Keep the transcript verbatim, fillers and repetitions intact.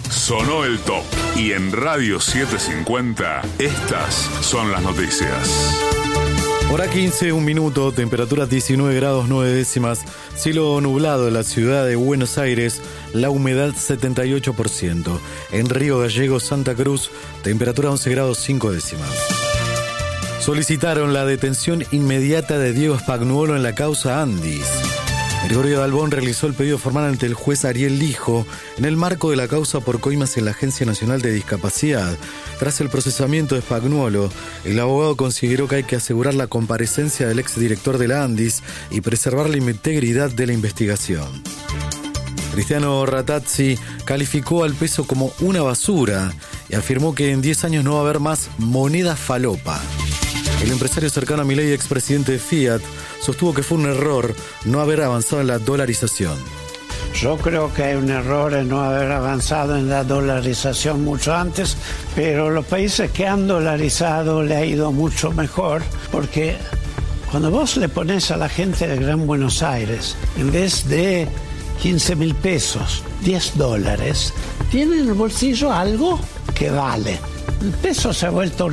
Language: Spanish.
Sonó el top. Y en Radio setecientos cincuenta, estas son las noticias. Hora quince, un minuto, temperatura diecinueve grados nueve décimas, cielo nublado en la ciudad de Buenos Aires, la humedad setenta y ocho por ciento. En Río Gallegos, Santa Cruz, temperatura once grados cinco décimas. Solicitaron la detención inmediata de Diego Spagnuolo en la causa Andis. Gregorio Dalbón realizó el pedido formal ante el juez Ariel Lijo en el marco de la causa por coimas en la Agencia Nacional de Discapacidad. Tras el procesamiento de Spagnuolo, el abogado consideró que hay que asegurar la comparecencia del exdirector de la Andis y preservar la integridad de la investigación. Cristiano Ratazzi calificó al peso como una basura y afirmó que en diez años no va a haber más moneda falopa. El empresario cercano a Milei y expresidente de Fiat sostuvo que fue un error no haber avanzado en la dolarización. Yo creo que hay un error en no haber avanzado en la dolarización mucho antes, pero los países que han dolarizado le ha ido mucho mejor, porque cuando vos le pones a la gente de Gran Buenos Aires, en vez de quince mil pesos, diez dólares, tiene en el bolsillo algo que vale. El peso se ha vuelto